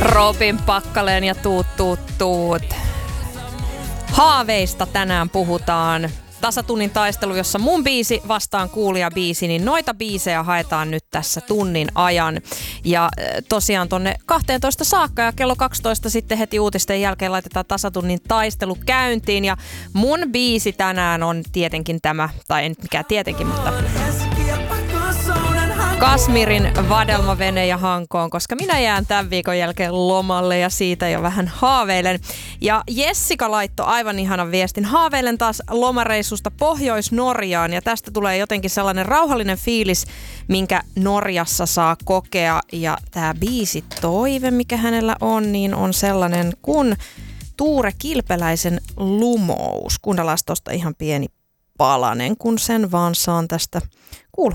Robin Pakkaleen ja tuut. Haaveista tänään puhutaan. Tasatunnin taistelu, jossa mun biisi vastaan kuulijabiisi, niin noita biisejä haetaan nyt tässä tunnin ajan. Ja tosiaan tonne 12 saakka ja kello 12 sitten heti uutisten jälkeen laitetaan tasatunnin taistelu käyntiin. Ja mun biisi tänään on tietenkin tämä, tai ei nyt mikään tietenkin, mutta Kasmirin Vadelma-vene ja Hankoon, koska minä jään tämän viikon jälkeen lomalle ja siitä jo vähän haaveilen. Ja Jessica laittoi aivan ihanan viestin. Haaveilen taas lomareissusta Pohjois-Norjaan ja tästä tulee jotenkin sellainen rauhallinen fiilis, minkä Norjassa saa kokea. Ja tämä biisitoive, mikä hänellä on, niin on sellainen kuin Tuure Kilpeläisen Lumous. Kuunnellaan tuosta ihan pieni palanen, kun sen vaan saan tästä kuulla.